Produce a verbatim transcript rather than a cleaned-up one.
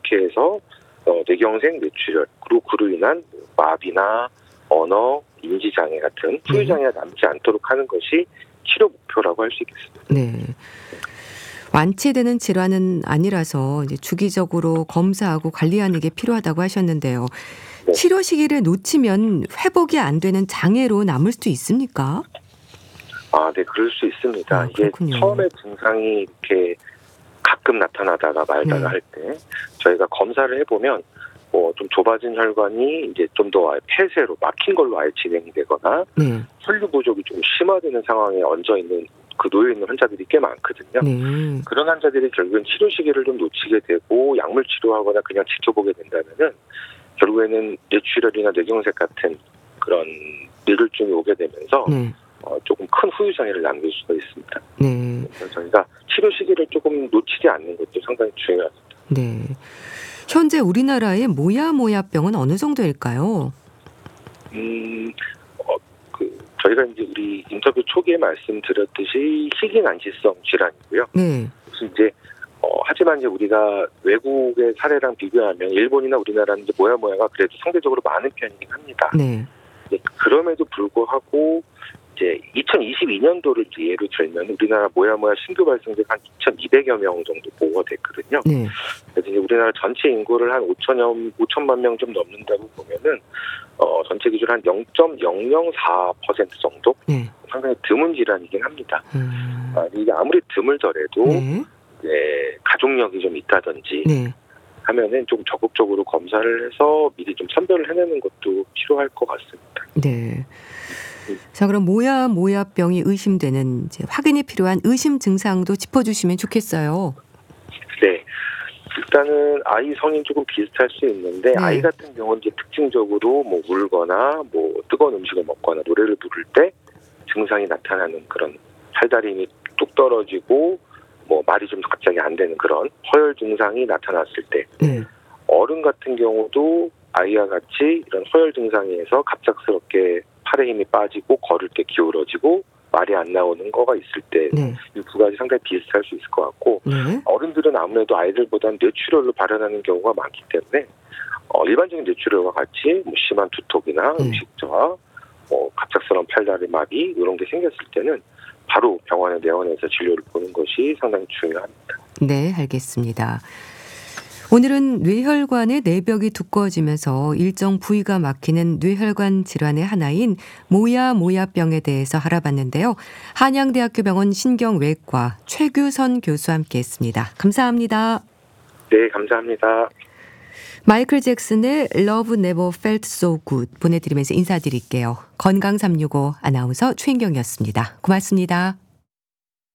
이렇게 해서 어, 뇌경색 뇌출혈 그리고 그로 인한 마비나 언어, 인지장애 같은 후유장애가 남지 않도록 하는 것이 치료 목표라고 할 수 있겠습니다. 네. 완치되는 질환은 아니라서 이제 주기적으로 검사하고 관리하는 게 필요하다고 하셨는데요. 네. 치료 시기를 놓치면 회복이 안 되는 장애로 남을 수도 있습니까? 아, 네, 그럴 수 있습니다. 아, 이게 그렇군요. 처음에 증상이 이렇게 가끔 나타나다가 말다가 네. 할 때 저희가 검사를 해보면 뭐 좀 좁아진 혈관이 이제 좀 더 폐쇄로 막힌 걸로 아예 진행이 되거나 네. 혈류 부족이 좀 심화되는 상황에 얹어 있는 그 놓여 있는 환자들이 꽤 많거든요. 네. 그런 환자들이 결국엔 치료 시기를 좀 놓치게 되고 약물 치료하거나 그냥 지켜보게 된다면은 결국에는 뇌출혈이나 뇌경색 같은 그런 뇌졸중이 오게 되면서 네. 어, 조금 큰 후유장애를 남길 수가 있습니다. 네. 그래서 저희가 치료 시기를 조금 놓치지 않는 것도 상당히 중요합니다. 네. 현재 우리나라의 모야모야병은 어느 정도일까요? 음, 어, 그 저희가 이제 우리 인터뷰 초기에 말씀드렸듯이 희귀난치성 질환이고요. 네. 그래서 이제 어, 하지만 이제 우리가 외국의 사례랑 비교하면 일본이나 우리나라는 이제 모야모야가 그래도 상대적으로 많은 편이긴 합니다. 네. 네, 그럼에도 불구하고 이제 이천이십이 년도를 이제 예로 들면 우리나라 모야모야 신규 발생자가 한 이천이백여 명 정도 보고가 됐거든요. 네. 그래서 이제 우리나라 전체 인구를 한 오천여, 오천만 명 좀 넘는다고 보면은 어, 전체 기준 한 영 점 영영사 퍼센트 정도 네. 상당히 드문 질환이긴 합니다. 음. 아, 이게 아무리 드물더라도 네. 이제 가족력이 좀 있다든지 네. 하면은 좀 적극적으로 검사를 해서 미리 좀 선별을 해내는 것도 필요할 것 같습니다. 네. 자, 그럼 모야모야병이 의심되는 이제 확인이 필요한 의심 증상도 짚어주시면 좋겠어요. 네. 일단은 아이 성인 조금 비슷할 수 있는데 네. 아이 같은 경우는 이제 특징적으로 뭐 울거나 뭐 뜨거운 음식을 먹거나 노래를 부를 때 증상이 나타나는 그런 팔다리 힘이 뚝 떨어지고 뭐 말이 좀 갑자기 안 되는 그런 허열 증상이 나타났을 때 네. 어른 같은 경우도 아이와 같이 이런 허열 증상에서 갑작스럽게 팔의 힘이 빠지고 걸을 때 기울어지고 말이 안 나오는 거가 있을 때 네. 이 두 가지 상당히 비슷할 수 있을 것 같고 네. 어른들은 아무래도 아이들보다는 뇌출혈로 발현하는 경우가 많기 때문에 어, 일반적인 뇌출혈과 같이 뭐 심한 두통이나 네. 음식저하, 뭐 갑작스러운 팔다리 마비 이런 게 생겼을 때는 바로 병원에 내원해서 진료를 보는 것이 상당히 중요합니다. 네, 알겠습니다. 오늘은 뇌혈관의 내벽이 두꺼워지면서 일정 부위가 막히는 뇌혈관 질환의 하나인 모야모야병에 대해서 알아봤는데요. 한양대학교 병원 신경외과 최규선 교수와 함께했습니다. 감사합니다. 네, 감사합니다. 마이클 잭슨의 Love Never Felt So Good 보내드리면서 인사드릴게요. 건강 삼육오 아나운서 최인경이었습니다. 고맙습니다.